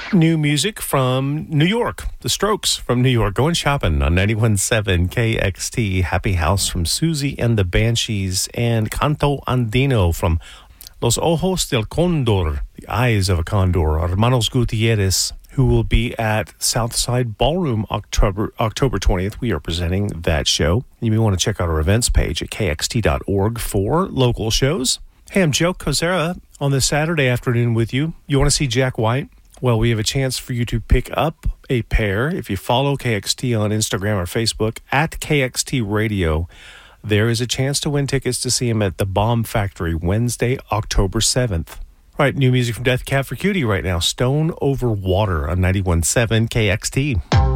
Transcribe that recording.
New music from New York. The Strokes from New York. Going shopping on 91.7 KXT. Happy House from Susie and the Banshees. And Canto Andino from Los Ojos del Condor. The Eyes of a Condor. Hermanos Gutierrez, who will be at Southside Ballroom October 20th. We are presenting that show. You may want to check out our events page at kxt.org for local shows. Hey, I'm Joe Kozera on this Saturday afternoon with you. You want to see Jack White? Well, we have a chance for you to pick up a pair. If you follow KXT on Instagram or Facebook at KXT Radio, there is a chance to win tickets to see him at the Bomb Factory Wednesday, October 7th. All right, new music from Death Cab for Cutie right now. Stone Over Water on 91.7 KXT.